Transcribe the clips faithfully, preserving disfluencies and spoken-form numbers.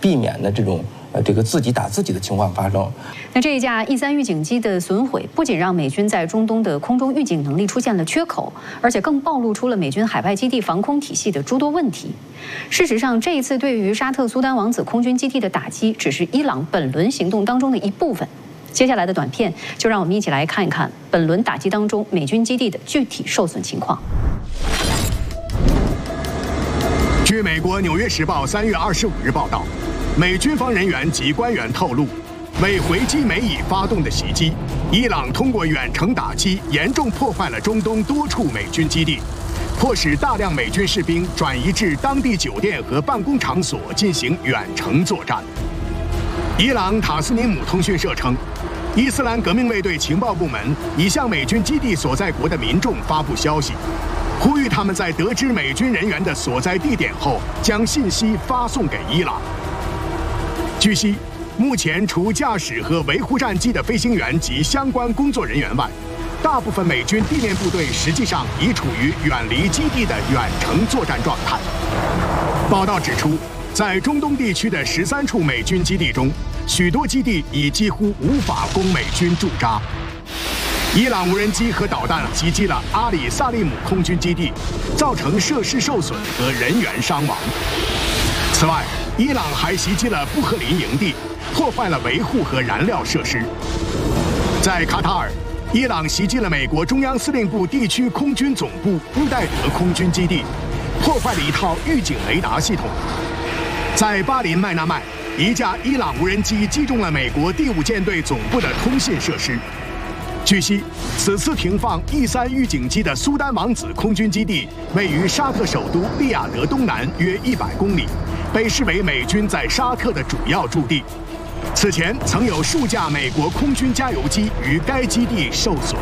避免呢这种呃这个自己打自己的情况发生。 那这一架 E 三预警机的损毁，不仅让美军在中东的空中预警能力出现了缺口，而且更暴露出了美军海外基地防空体系的诸多问题。事实上，这一次对于沙特苏丹王子空军基地的打击，只是伊朗本轮行动当中的一部分。接下来的短片就让我们一起来看一看本轮打击当中美军基地的具体受损情况。 据美国《纽约时报》三月二十五日报道，美军方人员及官员透露，为回击美以发动的袭击，伊朗通过远程打击严重破坏了中东多处美军基地，迫使大量美军士兵转移至当地酒店和办公场所进行远程作战。伊朗塔斯尼姆通讯社称，伊斯兰革命卫队情报部门已向美军基地所在国的民众发布消息，呼吁他们在得知美军人员的所在地点后，将信息发送给伊朗。据悉，目前除驾驶和维护战机的飞行员及相关工作人员外，大部分美军地面部队实际上已处于远离基地的远程作战状态。报道指出，在中东地区的十三处美军基地中，许多基地已几乎无法供美军驻扎。伊朗无人机和导弹袭击了阿里萨利姆空军基地，造成设施受损和人员伤亡。此外，伊朗还袭击了布赫林营地，破坏了维护和燃料设施。在卡塔尔，伊朗袭击了美国中央司令部地区空军总部乌代德空军基地，破坏了一套预警雷达系统。在巴林麦纳麦，一架伊朗无人机击中了美国第五舰队总部的通信设施。据悉，此次停放 E 三预警机的苏丹王子空军基地位于沙特首都利雅得东南约一百公里，被视为美军在沙特的主要驻地。此前曾有数架美国空军加油机于该基地受损。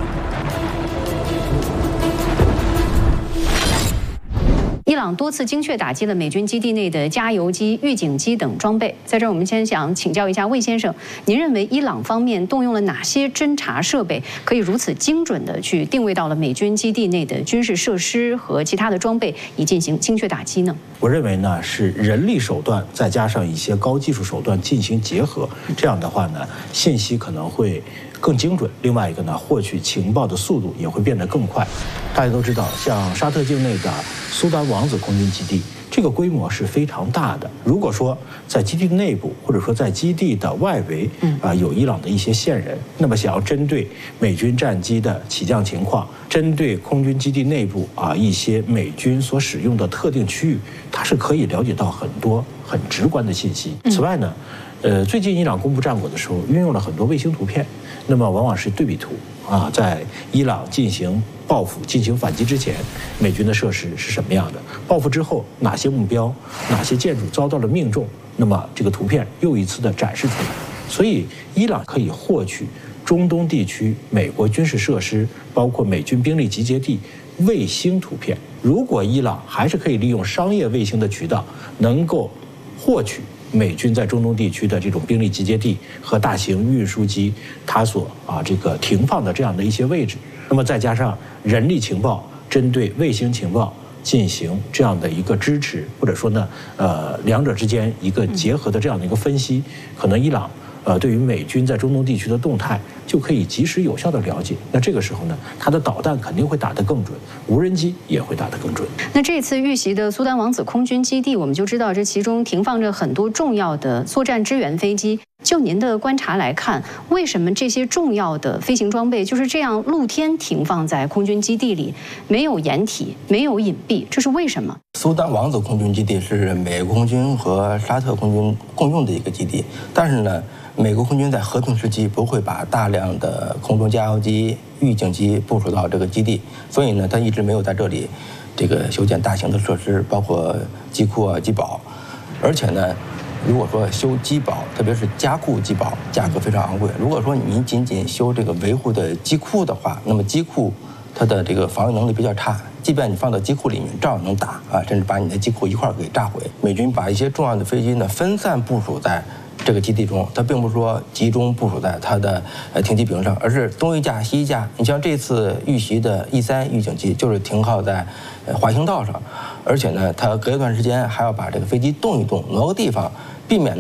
伊朗多次精确打击了美军基地内的加油机、预警机等装备。在这儿，我们先想请教一下魏先生，您认为伊朗方面动用了哪些侦察设备，可以如此精准地去定位到了美军基地内的军事设施和其他的装备，以进行精确打击呢？ 我认为呢，是人力手段再加上一些高技术手段进行结合，这样的话呢，信息可能会更精准。另外一个呢，获取情报的速度也会变得更快。大家都知道，像沙特境内的苏丹王子空军基地，这个规模是非常大的。如果说在基地内部或者说在基地的外围啊、呃、有伊朗的一些线人，那么想要针对美军战机的起降情况，针对空军基地内部啊一些美军所使用的特定区域，它是可以了解到很多很直观的信息。此外呢，呃，最近伊朗公布战果的时候，运用了很多卫星图片，那么往往是对比图啊，在伊朗进行报复、进行反击之前，美军的设施是什么样的？报复之后，哪些目标、哪些建筑遭到了命中？那么这个图片又一次的展示出来。所以，伊朗可以获取中东地区美国军事设施，包括美军兵力集结地卫星图片。如果伊朗还是可以利用商业卫星的渠道，能够获取美军在中东地区的这种兵力集结地和大型运输机，它所啊这个停放的这样的一些位置，那么再加上人力情报，针对卫星情报进行这样的一个支持，或者说呢，呃，两者之间一个结合的这样的一个分析，可能伊朗呃对于美军在中东地区的动态就可以及时有效的了解。那这个时候呢，它的导弹肯定会打得更准，无人机也会打得更准。 那这次遇袭的苏丹王子空军基地，我们就知道这其中停放着很多重要的作战支援飞机。就您的观察来看，为什么这些重要的飞行装备就是这样露天停放在空军基地里，没有掩体，没有隐蔽，这是为什么？ 苏丹王子空军基地是美国空军和沙特空军共用的一个基地，但是呢，美国空军在和平时期不会把大量的空中加油机、预警机部署到这个基地，所以呢，他一直没有在这里这个修建大型的设施，包括机库啊、机堡，而且呢。如果说修机堡，特别是加固机堡，价格非常昂贵。如果说你仅仅修这个维护的机库的话，那么机库它的这个防御能力比较差，即便你放到机库里面，照样能打啊，甚至把你的机库一块给炸毁。美军把一些重要的飞机呢分散部署在这个基地中，它并不是说集中部署在它的呃停机坪上，而是东一架西一架。你像这次遇袭的 E 三预警机，就是停靠在呃滑行道上，而且呢，它隔一段时间还要把这个飞机动一动，挪个地方。避免